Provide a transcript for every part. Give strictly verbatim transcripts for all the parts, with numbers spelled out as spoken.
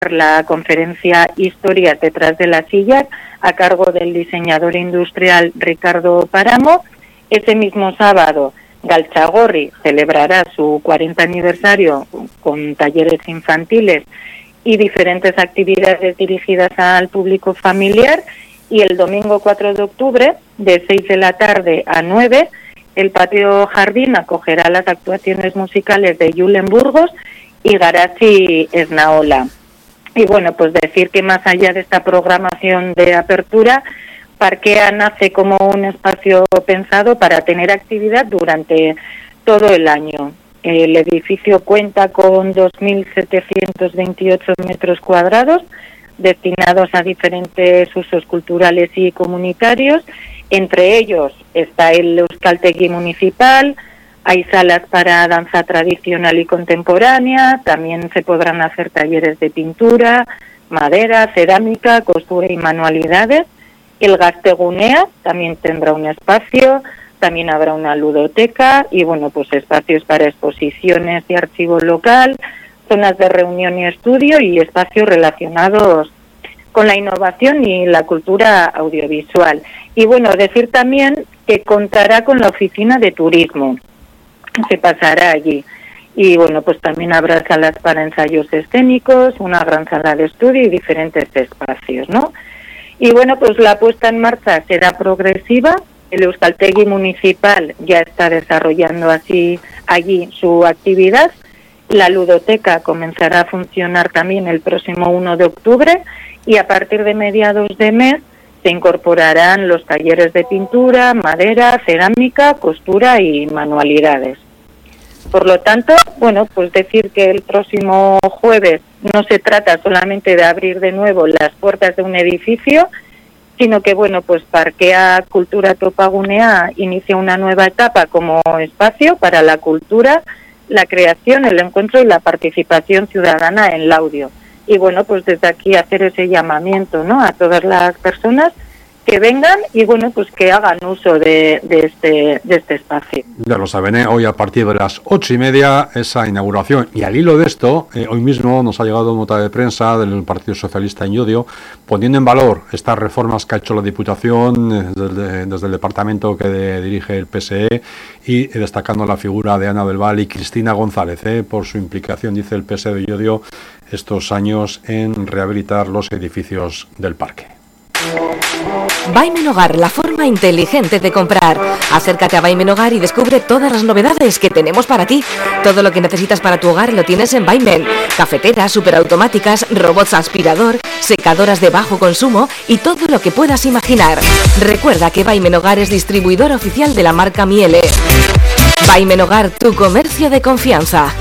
la conferencia Historias detrás de las sillas, a cargo del diseñador industrial Ricardo Páramo. Ese mismo sábado, Galtzagorri celebrará su cuarenta aniversario con talleres infantiles y diferentes actividades dirigidas al público familiar. Y el domingo cuatro de octubre, de seis de la tarde a nueve, el Patio Jardín acogerá las actuaciones musicales de Julen Burgos y Garazi Esnaola. Y bueno, pues decir que más allá de esta programación de apertura, Parkea nace como un espacio pensado para tener actividad durante todo el año. El edificio cuenta con dos mil setecientos veintiocho metros cuadrados destinados a diferentes usos culturales y comunitarios. Entre ellos está el Euskaltegi municipal, hay salas para danza tradicional y contemporánea, también se podrán hacer talleres de pintura, madera, cerámica, costura y manualidades. El Gaztegunea también tendrá un espacio, también habrá una ludoteca y bueno, pues espacios para exposiciones y archivo local, zonas de reunión y estudio y espacios relacionados con la innovación y la cultura audiovisual. Y bueno, decir también que contará con la oficina de turismo, se pasará allí. Y bueno, pues también habrá salas para ensayos escénicos, una gran sala de estudio y diferentes espacios, ¿no? Y bueno, pues la puesta en marcha será progresiva. El Euskaltegi municipal ya está desarrollando así allí su actividad. La ludoteca comenzará a funcionar también el próximo uno de octubre y a partir de mediados de mes se incorporarán los talleres de pintura, madera, cerámica, costura y manualidades. Por lo tanto, bueno, pues decir que el próximo jueves no se trata solamente de abrir de nuevo las puertas de un edificio, sino que, bueno, pues Parkea Kultura Topagunea inicia una nueva etapa como espacio para la cultura, la creación, el encuentro y la participación ciudadana en el audio. Y bueno, pues desde aquí hacer ese llamamiento, ¿no?, a todas las personas que vengan y bueno, pues que hagan uso de, de este de este espacio. Ya lo saben, ¿eh? Hoy a partir de las ocho y media esa inauguración. Y al hilo de esto, eh, hoy mismo nos ha llegado nota de prensa del Partido Socialista en Llodio, poniendo en valor estas reformas que ha hecho la Diputación eh, desde, desde el departamento que de, dirige el P S E y eh, destacando la figura de Ana del Val y Cristina González, eh, por su implicación, dice el P S E de Llodio, estos años en rehabilitar los edificios del parque. Vaimen Hogar, la forma inteligente de comprar. Acércate a Vaimen Hogar y descubre todas las novedades que tenemos para ti. Todo lo que necesitas para tu hogar lo tienes en Vaimen. Cafeteras, superautomáticas, robots aspirador, secadoras de bajo consumo y todo lo que puedas imaginar. Recuerda que Vaimen Hogar es distribuidor oficial de la marca Miele. Vaimen Hogar, tu comercio de confianza.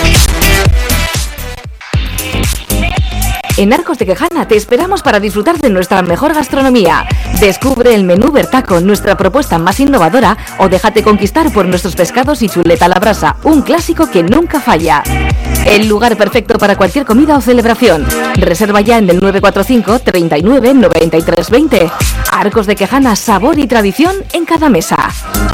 En Arcos de Quejana te esperamos para disfrutar de nuestra mejor gastronomía. Descubre el menú Bertaco, nuestra propuesta más innovadora, o déjate conquistar por nuestros pescados y chuleta a la brasa, un clásico que nunca falla. El lugar perfecto para cualquier comida o celebración. Reserva ya en el nueve cuatro cinco, treinta y nueve, noventa y tres, veinte. Arcos de Quejana, sabor y tradición en cada mesa.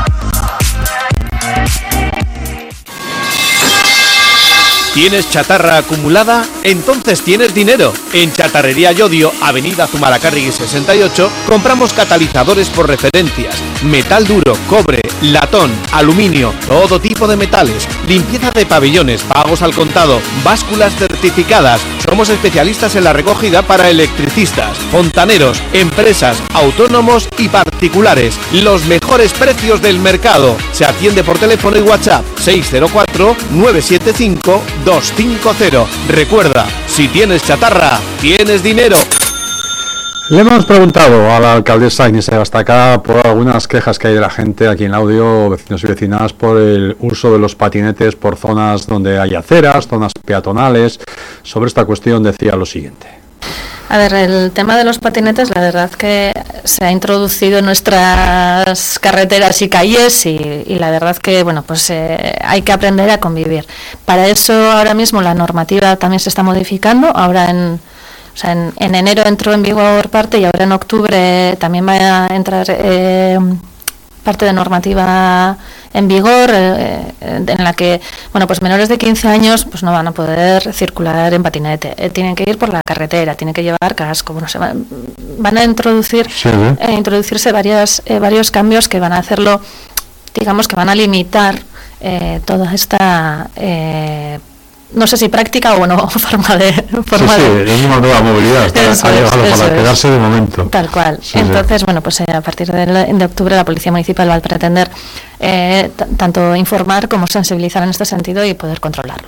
¿Tienes chatarra acumulada? Entonces tienes dinero. En Chatarrería Llodio, Avenida Zumalacárregui sesenta y ocho, compramos catalizadores por referencias, metal duro, cobre, latón, aluminio, todo tipo de metales, limpieza de pabellones, pagos al contado, básculas certificadas. Somos especialistas en la recogida para electricistas, fontaneros, empresas, autónomos y particulares. Los mejores precios del mercado. Se atiende por teléfono y WhatsApp seis cero cuatro, nueve siete cinco, dos cinco cero. Recuerda, si tienes chatarra, tienes dinero. Le hemos preguntado a la alcaldesa Inés Astaca por algunas quejas que hay de la gente aquí en el audio, vecinos y vecinas, por el uso de los patinetes por zonas donde hay aceras, zonas peatonales. Sobre esta cuestión decía lo siguiente. A ver, el tema de los patinetes, la verdad que se ha introducido en nuestras carreteras y calles y, y la verdad que, bueno, pues eh, hay que aprender a convivir. Para eso ahora mismo la normativa también se está modificando. Ahora en, o sea, en, en enero entró en vigor parte y ahora en octubre también va a entrar eh, parte de normativa en vigor, eh, en la que, bueno, pues menores de quince años pues no van a poder circular en patinete, eh, tienen que ir por la carretera, tienen que llevar casco, bueno, se van, van a introducir, sí, ¿eh? eh, introducirse varias, eh, varios cambios que van a hacerlo, digamos que van a limitar eh, toda esta eh, no sé si práctica o no forma de forma sí, sí, de, es una nueva movilidad, está, eso ha llegado es, para quedarse es. de momento. Tal cual. Sí, entonces, sí. bueno, pues eh, a partir de, de octubre la Policía Municipal va a pretender eh, t- tanto informar como sensibilizar en este sentido y poder controlarlo.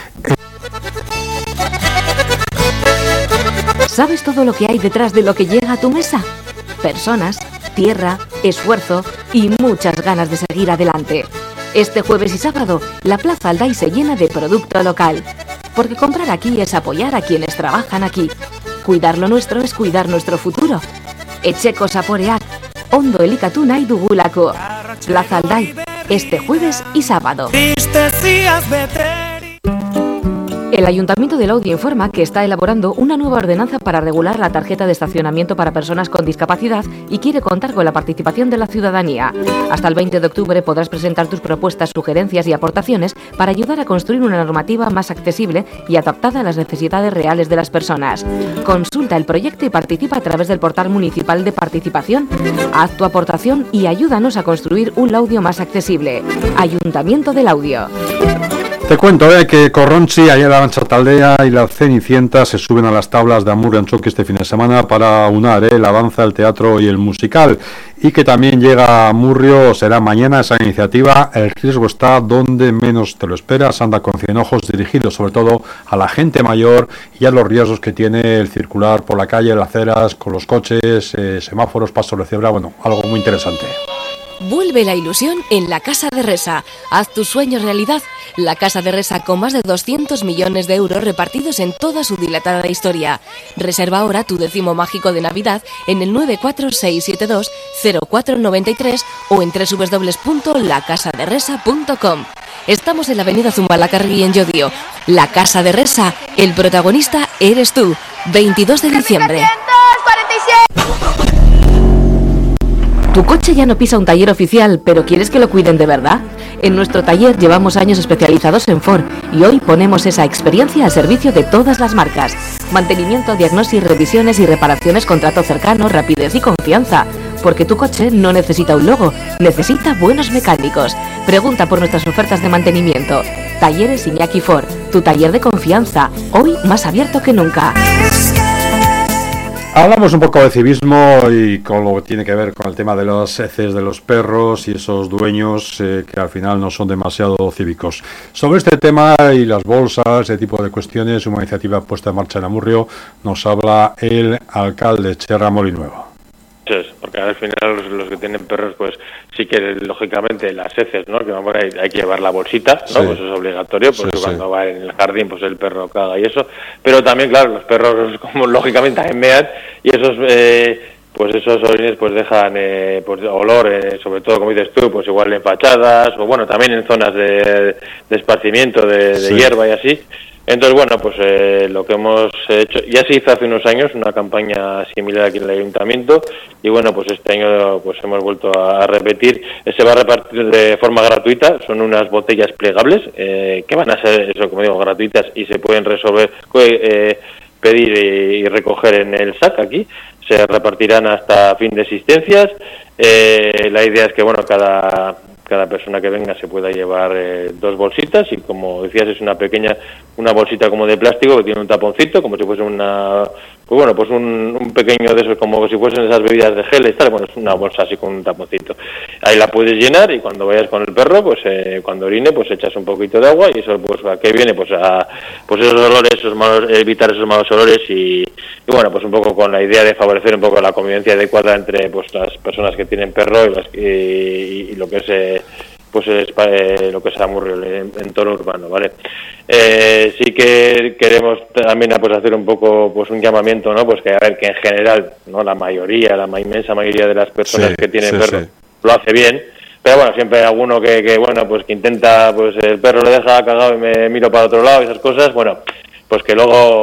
¿Sabes todo lo que hay detrás de lo que llega a tu mesa? Personas, tierra, esfuerzo y muchas ganas de seguir adelante. Este jueves y sábado, la Plaza Alday se llena de producto local. Porque comprar aquí es apoyar a quienes trabajan aquí. Cuidar lo nuestro es cuidar nuestro futuro. Etxeko Zaporeak, Ondo Elikatu nahi dugulako. Plaza Alday, este jueves y sábado. El Ayuntamiento de Laudio informa que está elaborando una nueva ordenanza para regular la tarjeta de estacionamiento para personas con discapacidad y quiere contar con la participación de la ciudadanía. Hasta el veinte de octubre podrás presentar tus propuestas, sugerencias y aportaciones para ayudar a construir una normativa más accesible y adaptada a las necesidades reales de las personas. Consulta el proyecto y participa a través del portal municipal de participación. Haz tu aportación y ayúdanos a construir un Laudio más accesible. Ayuntamiento de Laudio. Te cuento eh, que Corronchi, ayer la Arancha Taldea y la Cenicienta se suben a las tablas de Amur Antxoki este fin de semana para unar eh, la danza, el teatro y el musical. Y que también llega a Murrio, será mañana esa iniciativa. El riesgo está donde menos te lo esperas. Anda con cien ojos, dirigido sobre todo a la gente mayor y a los riesgos que tiene el circular por la calle, las aceras, con los coches, eh, semáforos, pasos de cebra. Bueno, algo muy interesante. Vuelve la ilusión en la Casa de Resa. Haz tus sueños realidad. La Casa de Resa, con más de doscientos millones de euros repartidos en toda su dilatada historia. Reserva ahora tu décimo mágico de Navidad en el nueve cuatro seis siete dos cero cuatro nueve tres o en doble u doble u doble u punto la casa de resa punto com. Estamos en la avenida Zumbalacarregui en Llodio. La Casa de Resa, el protagonista eres tú. veintidós de diciembre. ¿Tu coche ya no pisa un taller oficial, pero quieres que lo cuiden de verdad? En nuestro taller llevamos años especializados en Ford y hoy ponemos esa experiencia al servicio de todas las marcas. Mantenimiento, diagnosis, revisiones y reparaciones con trato cercano, rapidez y confianza. Porque tu coche no necesita un logo, necesita buenos mecánicos. Pregunta por nuestras ofertas de mantenimiento. Talleres Iñaki Ford, tu taller de confianza, hoy más abierto que nunca. Hablamos un poco de civismo y con lo que tiene que ver con el tema de las heces de los perros y esos dueños eh, que al final no son demasiado cívicos. Sobre este tema y las bolsas, ese tipo de cuestiones, una iniciativa puesta en marcha en Amurrio, nos habla el alcalde Txerra Molinueva. Porque al final los, los que tienen perros, pues sí que lógicamente las heces, ¿no? Que vamos, hay, hay que llevar la bolsita, ¿no? Sí. Pues es obligatorio, porque sí, cuando sí. va en el jardín, pues el perro caga y eso. Pero también, claro, los perros, como lógicamente también mean, y esos, eh, pues esos orines, pues dejan, eh, pues olor, eh, sobre todo, como dices tú, pues igual en fachadas, o bueno, también en zonas de, de esparcimiento, de, de sí. hierba y así. Entonces, bueno, pues eh, lo que hemos hecho, ya se hizo hace unos años una campaña similar aquí en el Ayuntamiento y bueno, pues este año pues hemos vuelto a repetir. Se va a repartir de forma gratuita, son unas botellas plegables eh, que van a ser, eso como digo, gratuitas y se pueden resolver, eh, pedir y recoger en el S A C aquí. Se repartirán hasta fin de existencias. Eh, la idea es que, bueno, cada... cada persona que venga se pueda llevar eh, dos bolsitas y como decías es una pequeña una bolsita como de plástico que tiene un taponcito como si fuese una pues bueno pues un, un pequeño de esos como si fuesen esas bebidas de gel y tal, bueno, es una bolsa así con un taponcito, ahí la puedes llenar y cuando vayas con el perro pues eh, cuando orine pues echas un poquito de agua y eso pues a qué viene pues a pues esos olores, esos malos, evitar esos malos olores y, y bueno pues un poco con la idea de favorecer un poco la convivencia adecuada entre pues las personas que tienen perro y, las, y, y lo que es eh, pues es eh, lo que es Amurrio, el entorno urbano, ¿vale? Eh, sí que queremos también pues hacer un poco pues un llamamiento, ¿no? Pues que a ver que en general, ¿no? La mayoría, la inmensa mayoría de las personas sí, que tienen sí, perro sí. lo hace bien, pero bueno, siempre hay alguno que, que bueno, pues que intenta, pues el perro le deja cagado y me miro para otro lado y esas cosas, bueno, pues que luego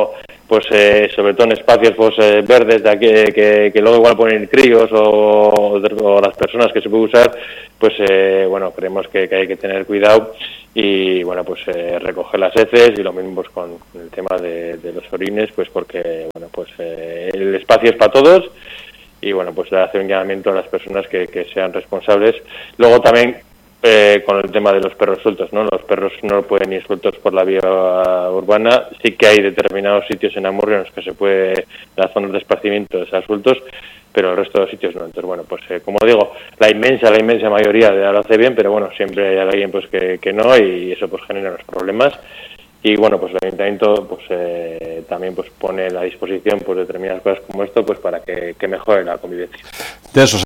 pues eh, sobre todo en espacios pues eh, verdes de aquí, que, que luego igual ponen críos o, o las personas que se puede usar, pues eh, bueno, creemos que, que hay que tener cuidado y bueno, pues eh, recoger las heces y lo mismo pues con el tema de, de los orines, pues porque bueno, pues eh, el espacio es para todos y bueno, pues hacer un llamamiento a las personas que, que sean responsables. Luego también Eh, con el tema de los perros sueltos, ¿no? Los perros no pueden ir sueltos por la vía urbana. Sí que hay determinados sitios en Amurrio en los que se puede, en las zonas de esparcimiento, estar sueltos, pero el resto de los sitios no. Entonces, bueno, pues eh, como digo, la inmensa, la inmensa mayoría lo hace bien, pero bueno, siempre hay alguien pues que, que no y eso pues genera los problemas. Y bueno, pues el ayuntamiento pues eh, también pues pone a la disposición pues determinadas cosas como esto pues para que, que mejore la convivencia. De eso se...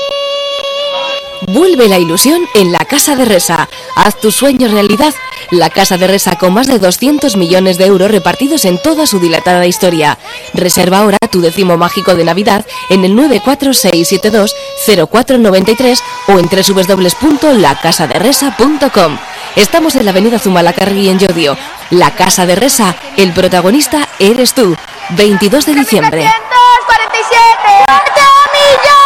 Vuelve la ilusión en la Casa de Resa. Haz tus sueños realidad. La Casa de Resa con más de doscientos millones de euros repartidos en toda su dilatada historia. Reserva ahora tu décimo mágico de Navidad en el nueve cuatro seis siete dos cero cuatro nueve tres o en doble u doble u doble u punto la casa de resa punto com. Estamos en la avenida Zumalacárregui en Llodio. La Casa de Resa, el protagonista eres tú. veintidós de diciembre. cuarenta y siete millones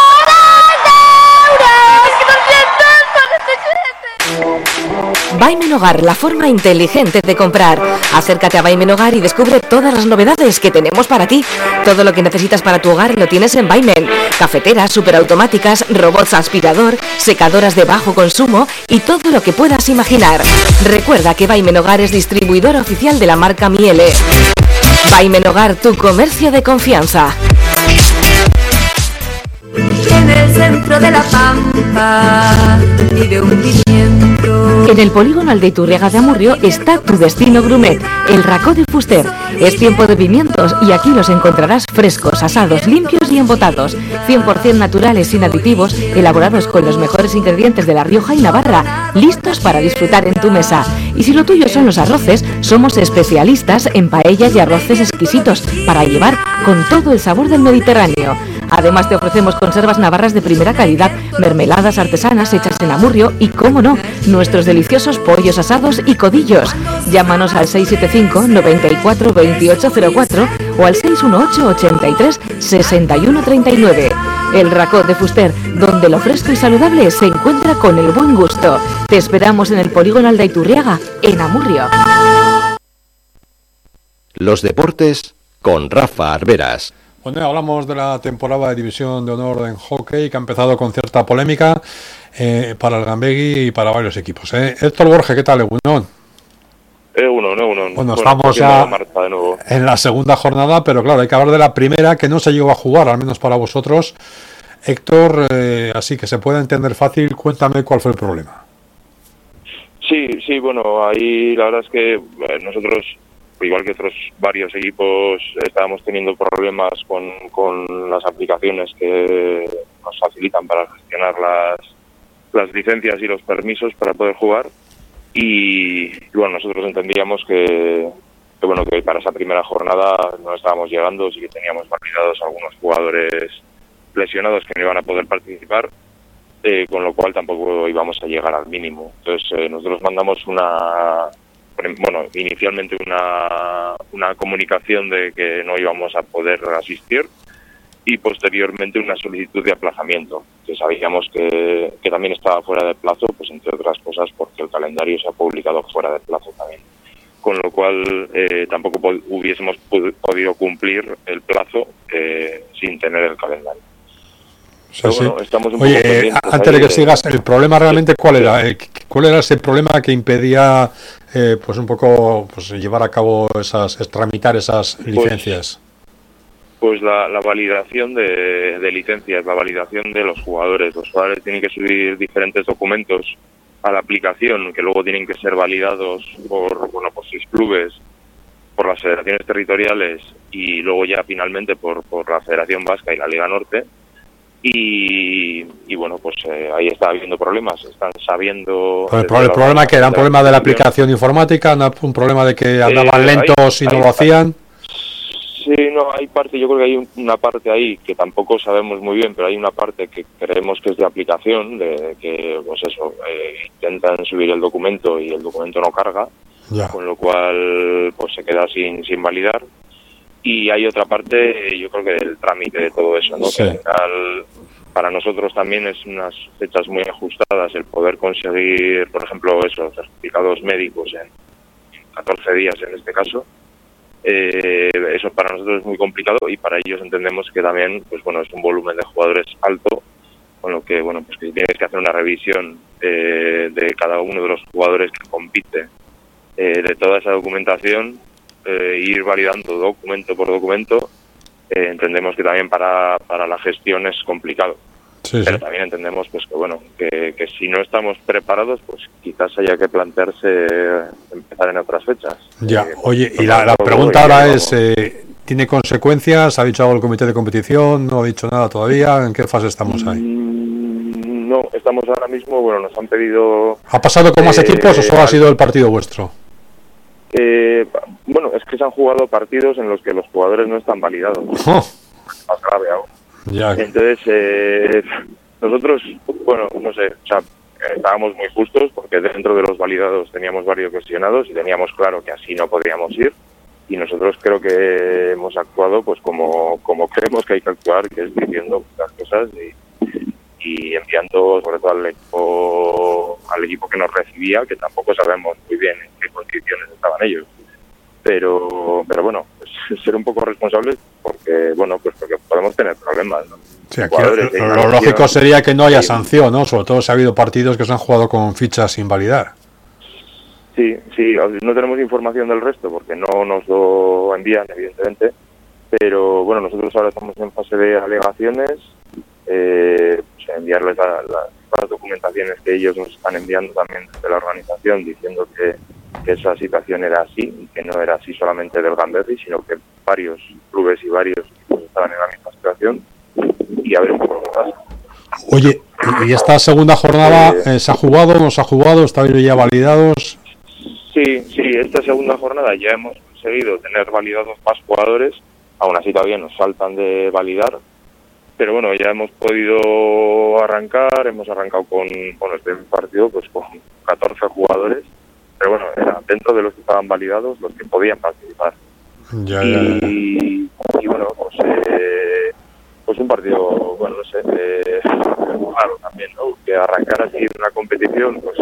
Vaimen Hogar, la forma inteligente de comprar. Acércate a Vaimen Hogar y descubre todas las novedades que tenemos para ti. Todo lo que necesitas para tu hogar lo tienes en Vaimen. Cafeteras, superautomáticas, robots aspirador, secadoras de bajo consumo y todo lo que puedas imaginar. Recuerda que Vaimen Hogar es distribuidor oficial de la marca Miele. Vaimen Hogar, tu comercio de confianza. En el centro de la pampa y de un pimiento. En el polígono Aldeiturriaga de Amurrio está tu destino gourmet, el Racó de Fuster. Es tiempo de pimientos y aquí los encontrarás frescos, asados, limpios y embotados, cien por ciento naturales sin aditivos, elaborados con los mejores ingredientes de La Rioja y Navarra, listos para disfrutar en tu mesa. Y si lo tuyo son los arroces, somos especialistas en paellas y arroces exquisitos para llevar con todo el sabor del Mediterráneo. Además te ofrecemos conservas navarras de primera calidad, mermeladas artesanas hechas en Amurrio y, cómo no, nuestros deliciosos pollos asados y codillos. Llámanos al seis siete cinco noventa y cuatro veintiocho cero cuatro o al seis uno ocho ochenta y tres sesenta y uno treinta y nueve. El Racó de Fuster, donde lo fresco y saludable se encuentra con el buen gusto. Te esperamos en el polígono Aldeiturriaga, en Amurrio. Los deportes con Rafa Arberas. Bueno, hablamos de la temporada de División de Honor en hockey que ha empezado con cierta polémica eh, para el Gambegui y para varios equipos. ¿eh? Héctor Borges, ¿qué tal, Egunon? Egunon, Egunon. Bueno, estamos ya en la segunda jornada, pero claro, hay que hablar de la primera que no se llegó a jugar, al menos para vosotros. Héctor, eh, así que se puede entender fácil, cuéntame cuál fue el problema. Sí, sí, bueno, ahí la verdad es que eh, nosotros, igual que otros varios equipos, estábamos teniendo problemas con, con las aplicaciones que nos facilitan para gestionar las, las licencias y los permisos para poder jugar. Y, y bueno, nosotros entendíamos que, que bueno que para esa primera jornada no estábamos llegando, sí que teníamos validados algunos jugadores lesionados que no iban a poder participar, eh, con lo cual tampoco íbamos a llegar al mínimo. Entonces eh, nosotros mandamos una... bueno, inicialmente una, una comunicación de que no íbamos a poder asistir y posteriormente una solicitud de aplazamiento, que sabíamos que, que también estaba fuera de plazo, pues entre otras cosas porque el calendario se ha publicado fuera de plazo también. Con lo cual eh, tampoco pod- hubiésemos pod- podido cumplir el plazo eh, sin tener el calendario. Sí, sí. Bueno, estamos un Oye, poco eh, antes de que sigas, ¿el problema realmente cuál era? Eh, ¿Cuál era ese problema que impedía eh, pues un poco pues llevar a cabo esas, tramitar esas licencias? Pues, pues la, la validación de, de licencias, la validación de los jugadores. Los jugadores tienen que subir diferentes documentos a la aplicación que luego tienen que ser validados por, bueno, por sus clubes, por las federaciones territoriales y luego ya finalmente por, por la Federación Vasca y la Liga Norte. Y, y bueno, pues eh, ahí está habiendo problemas, están sabiendo... El, pro- el problema que era un problema de la aplicación informática, un problema de que andaban eh, lentos hay, y no hay, lo hacían. Sí, no, hay parte, yo creo que hay una parte ahí que tampoco sabemos muy bien, pero hay una parte que creemos que es de aplicación, de que, pues eso, eh, intentan subir el documento y el documento no carga, ya. Con lo cual pues se queda sin, sin validar. y hay otra parte, yo creo que del trámite de todo eso, ¿no? Sí. Que al final, para nosotros también es unas fechas muy ajustadas el poder conseguir, por ejemplo, esos certificados médicos en catorce días en este caso. Eh, eso para nosotros es muy complicado y para ellos entendemos que también, pues bueno, es un volumen de jugadores alto, con lo que, bueno, pues que tienes que hacer una revisión eh, de cada uno de los jugadores que compite, eh, de toda esa documentación, eh, ir validando documento por documento. Eh, entendemos que también para, para la gestión es complicado. Sí, Pero sí. también entendemos pues que bueno que, que si no estamos preparados, pues quizás haya que plantearse empezar en otras fechas. Ya, Eh, oye, pues, y la, la todo pregunta y ahora luego- es, eh, ¿tiene consecuencias? ¿Ha dicho algo el comité de competición? ¿No ha dicho nada todavía? ¿En qué fase estamos ahí? Mm, No, estamos ahora mismo, bueno, nos han pedido... ¿Ha pasado con más eh, equipos o solo ha sido el partido vuestro? Eh, bueno, es que se han jugado partidos en los que los jugadores no están validados. Oh, Más grave aún. ya, Entonces, eh, nosotros, bueno, no sé, o sea, eh, estábamos muy justos porque dentro de los validados teníamos varios lesionados y teníamos claro que así no podríamos ir. Y nosotros creo que hemos actuado pues como, como creemos que hay que actuar, que es diciendo las cosas y, y enviando sobre todo al equipo, al equipo que nos recibía, que tampoco sabemos muy bien en qué condiciones estaban ellos. Pero, pero bueno, pues, ser un poco responsables porque, bueno, pues porque podemos tener problemas, ¿no? sí, aquí Jugadores de lo, lo innovación. lógico sería que no haya Sí. sanción, ¿no? Sobre todo si ha habido partidos que se han jugado con fichas sin validar. Sí, sí, no tenemos información del resto porque no nos lo envían, evidentemente, pero bueno, nosotros ahora estamos en fase de alegaciones, eh, pues, enviarles la- la- las documentaciones que ellos nos están enviando también desde la organización, diciendo que, que esa situación era así, y que no era así solamente del Gamberri, sino que varios clubes y varios equipos estaban en la misma situación, y a ver un poco qué pasa. Oye, ¿y esta segunda jornada eh, se ha jugado, no se ha jugado? ¿Estáis ya validados? Sí, sí, esta segunda jornada ya hemos conseguido tener validados más jugadores, aún así todavía nos faltan de validar, pero bueno, ya hemos podido arrancar, hemos arrancado con, bueno, este partido pues con catorce jugadores, pero bueno, era dentro de los que estaban validados, los que podían participar. Ya, ya, ya. Y, y bueno, pues, eh, pues un partido, bueno, no sé, eh, claro también, ¿no? Que arrancar así una competición, pues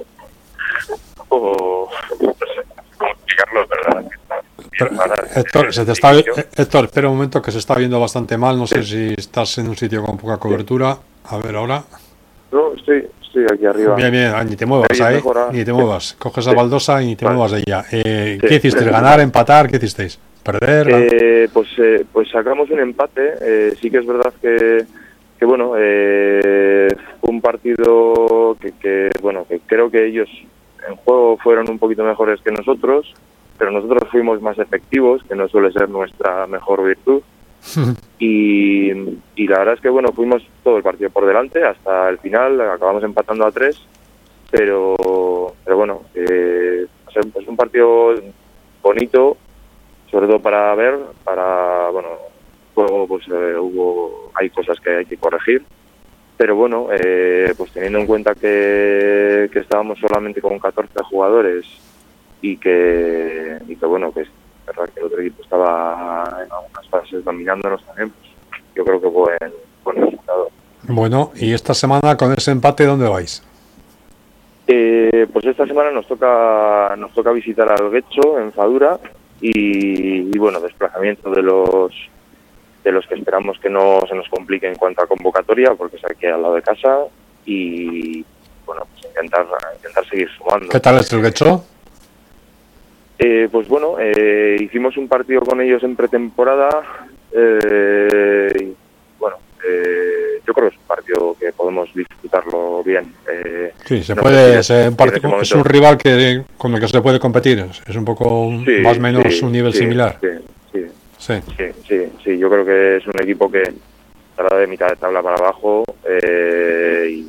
un poco, no sé cómo explicarlo, pero la verdad que está Pero, bien para- Héctor, se te está, eh, Héctor, espera un momento que se está viendo bastante mal. No sé si estás en un sitio con poca cobertura. A ver ahora. No, estoy, estoy aquí arriba. Bien, bien, ah, ni te muevas ¿Me oyes ahí, mejor ahora? ni te Sí. muevas. Coges la Sí. baldosa y ni te Vale. muevas de ella. Eh, Sí. ¿Qué hicisteis? ¿Ganar, empatar? ¿Qué hicisteis? ¿Perder? Eh, pues eh, pues sacamos un empate. Eh, sí que es verdad que, que bueno, eh, fue un partido que, que, bueno, que creo que ellos en juego fueron un poquito mejores que nosotros, pero nosotros fuimos más efectivos, que no suele ser nuestra mejor virtud. Y, y la verdad es que bueno, fuimos todo el partido por delante hasta el final, acabamos empatando a tres, pero pero bueno, eh, es un partido bonito, sobre todo para ver, para, bueno, luego pues eh, hubo, hay cosas que hay que corregir, pero bueno, eh, pues teniendo en cuenta que, que estábamos solamente con catorce jugadores y que, y que bueno, que es verdad que el otro equipo estaba en algunas fases dominándonos también, pues yo creo que fue buen, buen resultado. Bueno, y esta semana con ese empate, ¿dónde vais? Eh, pues esta semana nos toca nos toca visitar al Guecho en Fadura y, y bueno, desplazamiento de los de los que esperamos que no se nos complique en cuanto a convocatoria, porque es aquí al lado de casa y bueno, pues intentar intentar seguir sumando. ¿Qué tal es el Guecho? Eh, pues bueno, eh, hicimos un partido con ellos en pretemporada. Eh, y, bueno, eh, yo creo que es un partido que podemos disfrutarlo bien. Eh, Sí, se no puede, sé si es, un en partido- ese momento- es un rival que con el que se puede competir. Es, es un poco Sí, más o menos sí, un nivel sí, similar. Sí, sí, Sí. sí, sí, sí, yo creo que es un equipo que estará de mitad de tabla para abajo eh, y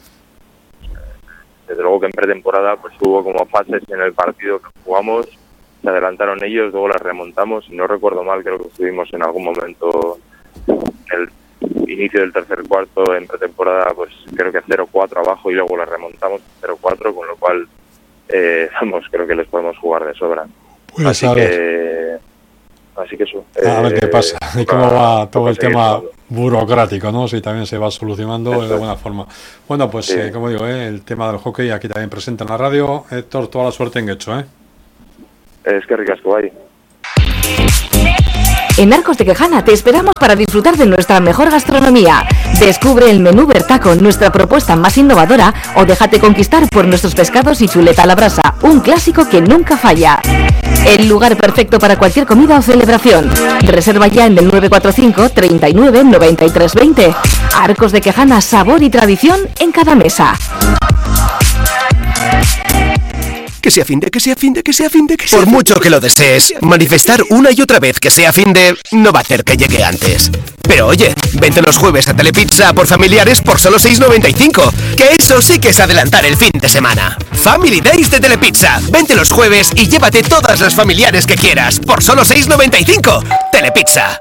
desde luego que en pretemporada pues hubo como fases en el partido que jugamos, se adelantaron ellos, luego las remontamos y no recuerdo mal, creo que estuvimos en algún momento en el inicio del tercer cuarto en pretemporada pues creo que cero cuatro abajo y luego las remontamos cero cuatro, con lo cual eh, vamos, creo que les podemos jugar de sobra. Pues Así a ver. que así que eso. A ver qué pasa y cómo va todo el tema seguir. burocrático, ¿no? Si también se va solucionando Eso de buena forma. Bueno, pues sí. eh, como digo, eh, el tema del hockey aquí también presente en la radio. Héctor, toda la suerte en hecho, ¿eh? Es que ricasco, ahí. En Arcos de Quejana te esperamos para disfrutar de nuestra mejor gastronomía. Descubre el menú Bertaco, nuestra propuesta más innovadora, o déjate conquistar por nuestros pescados y chuleta a la brasa, un clásico que nunca falla. El lugar perfecto para cualquier comida o celebración. Reserva ya en el nueve cuatro cinco, treinta y nueve, noventa y tres, veinte. Arcos de Quejana, sabor y tradición en cada mesa. Que sea fin de, que sea fin de, que sea fin de, que sea Por fin de, mucho que lo desees, manifestar una y otra vez que sea fin de no va a hacer que llegue antes. Pero oye, vente los jueves a Telepizza por familiares por solo seis noventa y cinco, que eso sí que es adelantar el fin de semana. Family Days de Telepizza. Vente los jueves y llévate todas las familiares que quieras por solo seis noventa y cinco. Telepizza.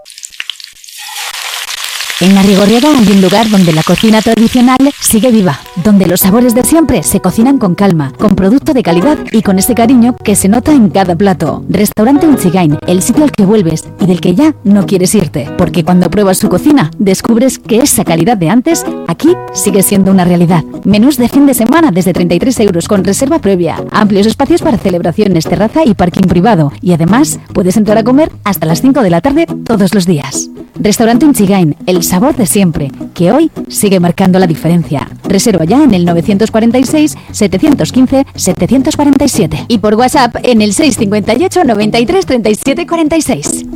En La Rigorriega hay un lugar donde la cocina tradicional sigue viva, donde los sabores de siempre se cocinan con calma, con producto de calidad y con ese cariño que se nota en cada plato. Restaurante Unchigain, el sitio al que vuelves y del que ya no quieres irte, porque cuando pruebas su cocina descubres que esa calidad de antes aquí sigue siendo una realidad. Menús de fin de semana desde treinta y tres euros con reserva previa, amplios espacios para celebraciones, terraza y parking privado, y además puedes entrar a comer hasta las cinco de la tarde todos los días. Restaurante Unchigain, el sabor de siempre, que hoy sigue marcando la diferencia. Reserva ya en el novecientos cuarenta y seis, setecientos quince, setecientos cuarenta y siete y por WhatsApp en el seiscientos cincuenta y ocho, noventa y tres, treinta y siete, cuarenta y seis.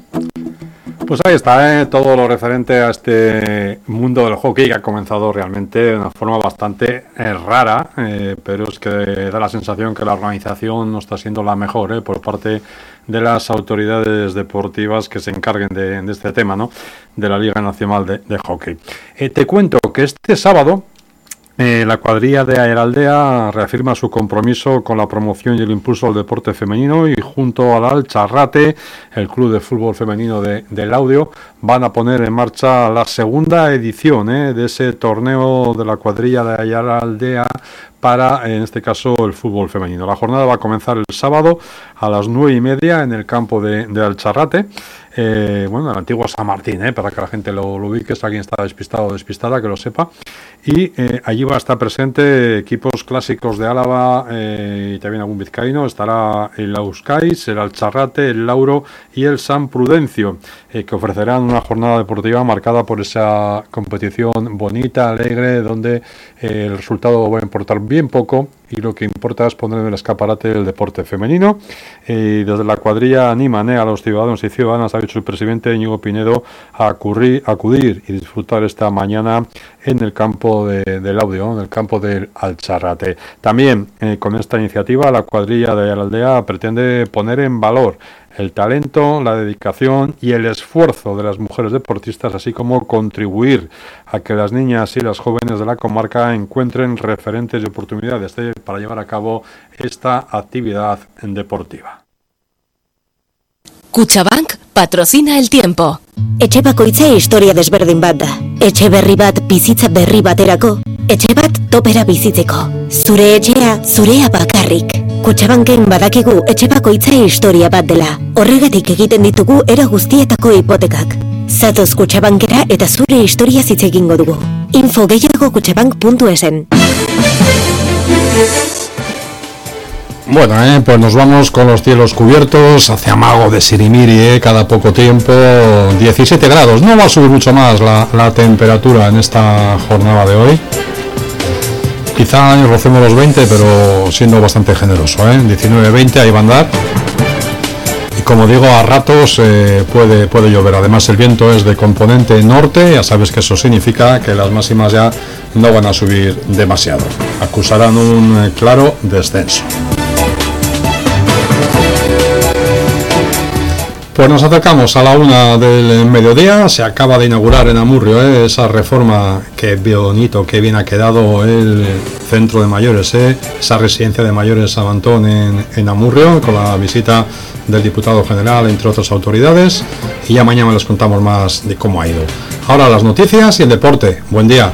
Pues ahí está, ¿eh? Todo lo referente a este mundo del hockey que ha comenzado realmente de una forma bastante eh, rara, eh, pero es que da la sensación que la organización no está siendo la mejor eh, por parte de las autoridades deportivas que se encarguen de, de este tema, ¿no? De la Liga Nacional de, de Hockey. Eh, te cuento que este sábado Eh, la cuadrilla de Aeraldea reafirma su compromiso con la promoción y el impulso al deporte femenino, y junto al Alcharrate, el club de fútbol femenino de, de Laudio, van a poner en marcha la segunda edición eh, de ese torneo de la cuadrilla de Aeraldea para, en este caso, el fútbol femenino. La jornada va a comenzar el sábado a las nueve y media en el campo de, de Alcharrate, eh, bueno, el antiguo San Martín, eh, para que la gente lo, lo ubique, si alguien está despistado o despistada, que lo sepa. Y eh, allí va a estar presente equipos clásicos de Álava eh, y también algún vizcaíno. Estará el Auskais, el Alcharrate, el Lauro y el San Prudencio, eh, que ofrecerán una jornada deportiva marcada por esa competición bonita, alegre, donde eh, el resultado va a importar bien poco y lo que importa es poner en el escaparate el deporte femenino. Eh, desde la cuadrilla animan eh, a los ciudadanos y ciudadanas, ha dicho el presidente Íñigo Pinedo, a acudir, acudir y disfrutar esta mañana en el campo de, del Audio, en el campo del Alcharrate. También eh, con esta iniciativa la cuadrilla de la aldea pretende poner en valor el talento, la dedicación y el esfuerzo de las mujeres deportistas, así como contribuir a que las niñas y las jóvenes de la comarca encuentren referentes y oportunidades para llevar a cabo esta actividad deportiva. Kutxabank patrocina el tiempo. Etxe bakoitza historia desberdin bat da. Etxe berri bat bizitza berri baterako. Etxe bat topera bizitzeko. Zure etxea, zurea bakarrik. Kutxabanken badakigu etxe bakoitza historia bat dela. Horregatik egiten ditugu era guztietako hipotekak. Zatoz Kutxabankera eta zure historia hitz egingo dugu. Info gehiago kutxabank puntu esen. Bueno, eh, pues nos vamos con los cielos cubiertos, hace amago de sirimiri eh, cada poco tiempo, diecisiete grados, no va a subir mucho más la, la temperatura en esta jornada de hoy. Quizá rocemos los veinte, pero siendo bastante generoso, eh, diecinueve veinte, ahí va a andar. Y como digo, a ratos eh, puede, puede llover, además el viento es de componente norte, ya sabes que eso significa que las máximas ya no van a subir demasiado, acusarán un eh, claro descenso. Pues nos acercamos a la una del mediodía, se acaba de inaugurar en Amurrio eh, esa reforma, que bonito, que bien ha quedado el centro de mayores, eh, esa residencia de mayores Abantón en, en Amurrio, con la visita del diputado general, entre otras autoridades, y ya mañana les contamos más de cómo ha ido. Ahora las noticias y el deporte. Buen día.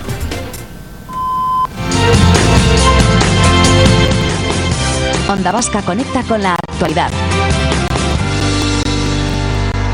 Onda Vasca conecta con la actualidad.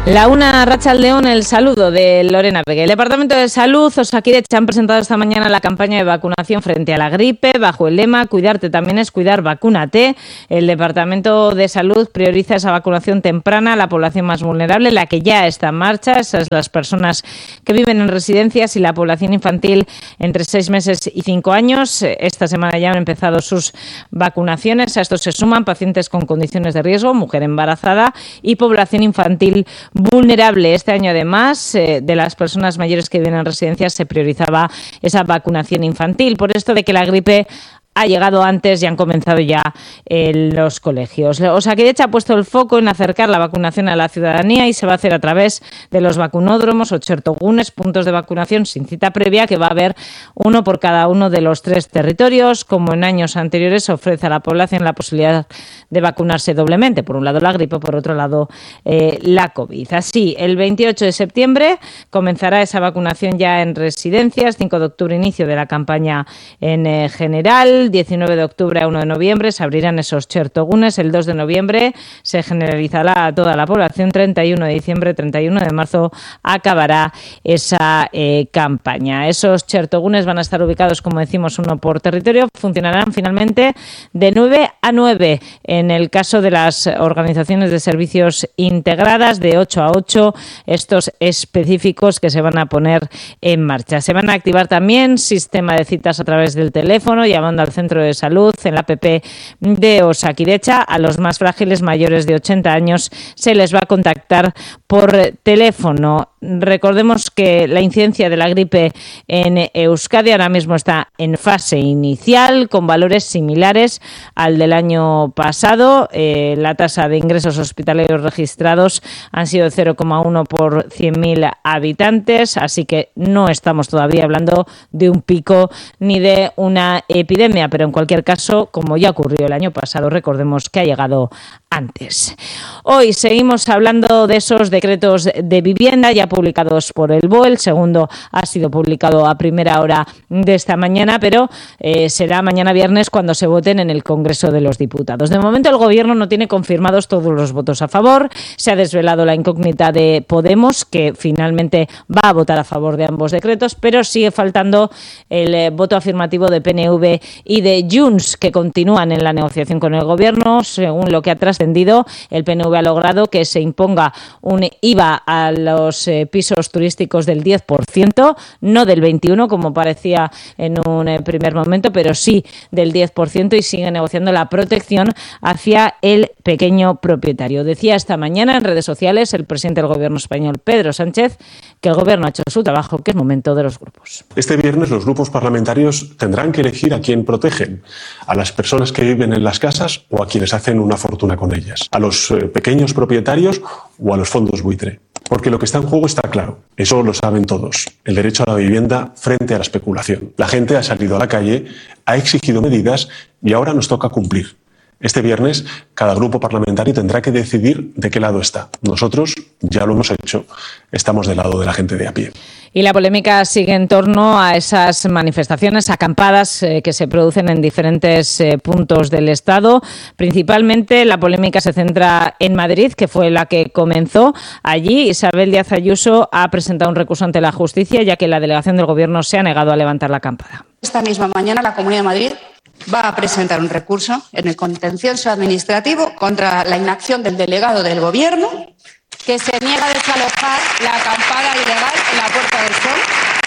La una, Arratsaldeon, el saludo de Lorena Pegue. El Departamento de Salud, Osakidetza, han presentado esta mañana la campaña de vacunación frente a la gripe bajo el lema Cuidarte también es cuidar, vacúnate. El Departamento de Salud prioriza esa vacunación temprana a la población más vulnerable, la que ya está en marcha, esas las personas que viven en residencias y la población infantil entre seis meses y cinco años. Esta semana ya han empezado sus vacunaciones. A esto se suman pacientes con condiciones de riesgo, mujer embarazada y población infantil vulnerable. Este año, además, eh, de las personas mayores que viven en residencias se priorizaba esa vacunación infantil, por esto de que la gripe ha llegado antes y han comenzado ya en los colegios. Osakidetza ha puesto el foco en acercar la vacunación a la ciudadanía y se va a hacer a través de los vacunódromos o txertogunes, puntos de vacunación sin cita previa, que va a haber uno por cada uno de los tres territorios. Como en años anteriores, se ofrece a la población la posibilidad de vacunarse doblemente. Por un lado la gripe, por otro lado eh, la COVID. Así, el veintiocho de septiembre comenzará esa vacunación ya en residencias, cinco de octubre inicio de la campaña en eh, general, diecinueve de octubre a uno de noviembre se abrirán esos txertogunes, el dos de noviembre se generalizará a toda la población, treinta y uno de diciembre, treinta y uno de marzo acabará esa eh, campaña. Esos txertogunes van a estar ubicados, como decimos, uno por territorio, funcionarán finalmente de nueve a nueve en el caso de las organizaciones de servicios integradas, de ocho a ocho, estos específicos que se van a poner en marcha. Se van a activar también sistema de citas a través del teléfono, llamando al centro de salud, en la app de Osakidetza. A los más frágiles mayores de ochenta años se les va a contactar por teléfono. Recordemos que la incidencia de la gripe en Euskadi ahora mismo está en fase inicial, con valores similares al del año pasado. Eh, la tasa de ingresos hospitalarios registrados han sido cero coma uno por cien mil habitantes, así que no estamos todavía hablando de un pico ni de una epidemia, pero en cualquier caso, como ya ocurrió el año pasado, recordemos que ha llegado antes. Hoy seguimos hablando de esos decretos de vivienda ya publicados por el B O E. El segundo ha sido publicado a primera hora de esta mañana, pero eh, será mañana viernes cuando se voten en el Congreso de los Diputados. De momento el Gobierno no tiene confirmados todos los votos a favor. Se ha desvelado la incógnita de Podemos, que finalmente va a votar a favor de ambos decretos, pero sigue faltando el eh, voto afirmativo de P N V y de Junts, que continúan en la negociación con el Gobierno. Según lo que ha trascendido, el P N V ha logrado que se imponga un I V A a los eh, pisos turísticos del diez por ciento, no del veintiuno por ciento como parecía en un eh, primer momento, pero sí del diez por ciento, y sigue negociando la protección hacia el pequeño propietario. Decía esta mañana en redes sociales el presidente del Gobierno español, Pedro Sánchez, que el Gobierno ha hecho su trabajo, que es momento de los grupos. Este viernes los grupos parlamentarios tendrán que elegir a quién protegen, a las personas que viven en las casas o a quienes hacen una fortuna con ellas, a los eh, pequeños propietarios o a los fondos buitre. Porque lo que está en juego está claro, eso lo saben todos, el derecho a la vivienda frente a la especulación. La gente ha salido a la calle, ha exigido medidas y ahora nos toca cumplir. Este viernes cada grupo parlamentario tendrá que decidir de qué lado está. Nosotros ya lo hemos hecho, estamos del lado de la gente de a pie. Y la polémica sigue en torno a esas manifestaciones, acampadas eh, que se producen en diferentes eh, puntos del Estado. Principalmente la polémica se centra en Madrid, que fue la que comenzó. Allí Isabel Díaz Ayuso ha presentado un recurso ante la justicia, ya que la delegación del Gobierno se ha negado a levantar la acampada. Esta misma mañana la Comunidad de Madrid va a presentar un recurso en el contencioso administrativo contra la inacción del delegado del Gobierno, que se niega a desalojar la acampada ilegal en la Puerta del Sol,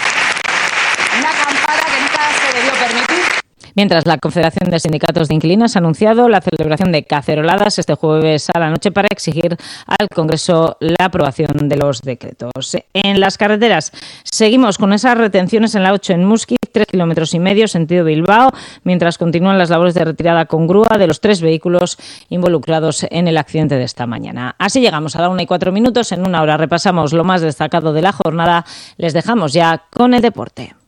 una acampada que nunca se debió permitir. Mientras, la Confederación de Sindicatos de Inquilinos ha anunciado la celebración de caceroladas este jueves a la noche para exigir al Congreso la aprobación de los decretos. En las carreteras seguimos con esas retenciones en la ocho en Muskiz, tres kilómetros y medio sentido Bilbao, mientras continúan las labores de retirada con grúa de los tres vehículos involucrados en el accidente de esta mañana. Así llegamos a la una y cuatro minutos. En una hora repasamos lo más destacado de la jornada. Les dejamos ya con el deporte.